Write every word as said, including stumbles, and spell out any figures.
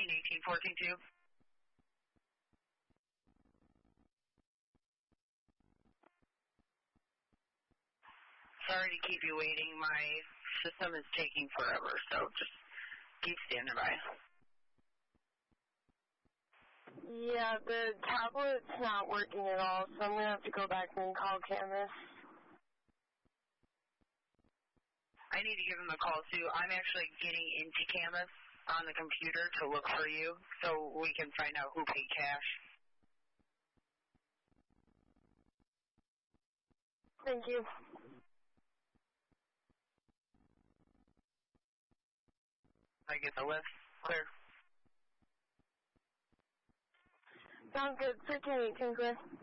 thirteen eighteen fourteen two. Sorry to keep you waiting. My system is taking forever, so just keep standing by. Yeah, the tablet's not working at all, so I'm going to have to go back and call Camus. I need to give him a call, too. I'm actually getting into Camus on the computer to look for you so we can find out who paid cash. Thank you. I get the list. Clear. Sounds good. thirteen eighteen, clear.